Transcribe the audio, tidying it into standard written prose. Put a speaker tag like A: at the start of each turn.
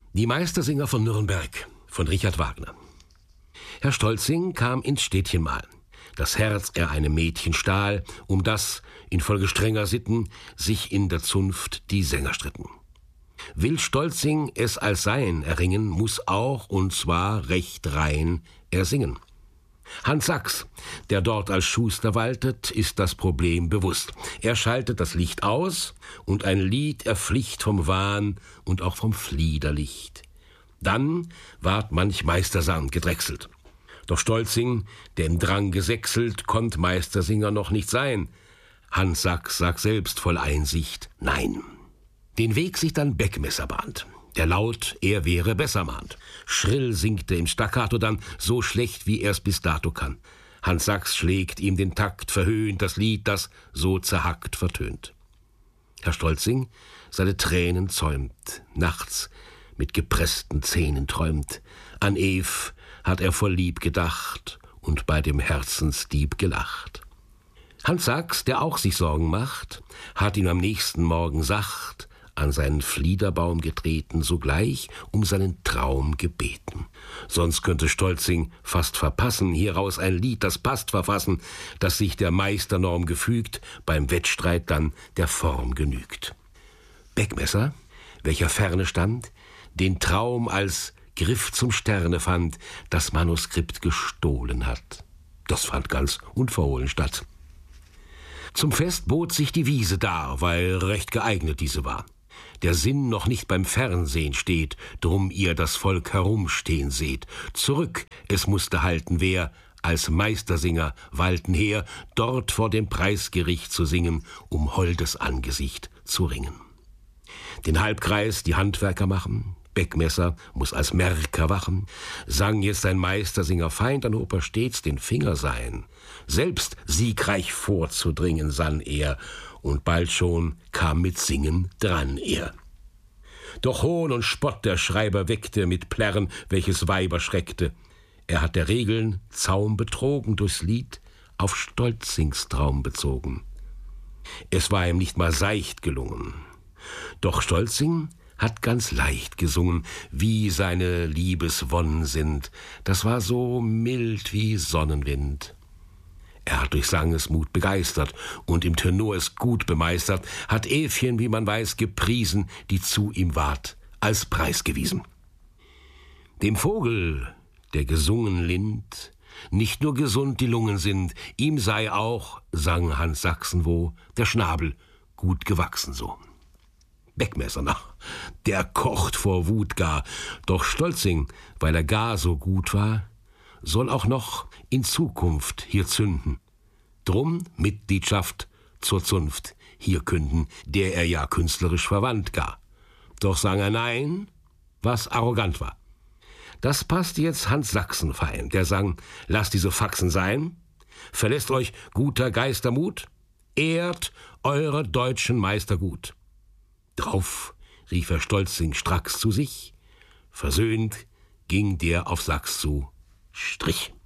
A: Die Meistersinger von Nürnberg von Richard Wagner. Herr Stolzing kam ins Städtchen mal, das Herz er einem Mädchen stahl, um das, infolge strenger Sitten, sich in der Zunft die Sänger stritten. Will Stolzing es als sein erringen, muß auch, und zwar recht rein, er singen. Hans Sachs, der dort als Schuster waltet, ist das Problem bewusst. Er schaltet das Licht aus und ein Lied erflicht vom Wahn und auch vom Fliederlicht. Dann ward manch Meistersang gedrechselt. Doch Stolzing, der im Drang gesächselt, konnt Meistersinger noch nicht sein. Hans Sachs sagt selbst voll Einsicht, nein. Den Weg sich dann Beckmesser bahnt, der laut, er wäre besser mahnt. Schrill singt er im Staccato dann, so schlecht, wie er's bis dato kann. Hans Sachs schlägt ihm den Takt, verhöhnt das Lied, das so zerhackt vertönt. Herr Stolzing seine Tränen zäumt, nachts mit gepressten Zähnen träumt. An Eve hat er voll Lieb gedacht und bei dem Herzensdieb gelacht. Hans Sachs, der auch sich Sorgen macht, hat ihn am nächsten Morgen sacht an seinen Fliederbaum getreten, sogleich um seinen Traum gebeten. Sonst könnte Stolzing fast verpassen, hieraus ein Lied, das passt, verfassen, das sich der Meisternorm gefügt, beim Wettstreit dann der Form genügt. Beckmesser, welcher ferne stand, den Traum als Griff zum Sterne fand, das Manuskript gestohlen hat. Das fand ganz unverhohlen statt. Zum Fest bot sich die Wiese dar, weil recht geeignet diese war. Der Sinn noch nicht beim Fernsehen steht, drum ihr das Volk herumstehen seht. Zurück, es musste halten, wer als Meistersinger walten her, dort vor dem Preisgericht zu singen, um holdes Angesicht zu ringen. Den Halbkreis die Handwerker machen, Beckmesser muss als Merker wachen, sang jetzt ein Meistersinger Feind, dann hob er stets den Finger sein. Selbst siegreich vorzudringen sann er, und bald schon kam mit Singen dran er. Doch Hohn und Spott der Schreiber weckte mit Plärren, welches Weiber schreckte. Er hat der Regeln Zaum betrogen, durchs Lied auf Stolzings Traum bezogen. Es war ihm nicht mal seicht gelungen. Doch Stolzing hat ganz leicht gesungen, wie seine Liebeswonnen sind. Das war so mild wie Sonnenwind. Er hat durch Sangesmut begeistert und im Tenor es gut bemeistert, hat Evchen, wie man weiß, gepriesen, die zu ihm ward, als Preis gewiesen. Dem Vogel, der gesungen lind, nicht nur gesund die Lungen sind, ihm sei auch, sang Hans Sachsenwoh, der Schnabel gut gewachsen so. Beckmesser, na, der kocht vor Wut gar, doch Stolzing, weil er gar so gut war, soll auch noch in Zukunft hier zünden. Drum Mitgliedschaft zur Zunft hier künden, der er ja künstlerisch verwandt gar. Doch sang er nein, was arrogant war. Das passt jetzt Hans Sachsen fein, der sang, lasst diese Faxen sein, verlässt euch guter Geister Mut, ehrt eure deutschen Meister gut. Drauf rief er Stolzing stracks zu sich, versöhnt ging der auf Sachs zu, Strich.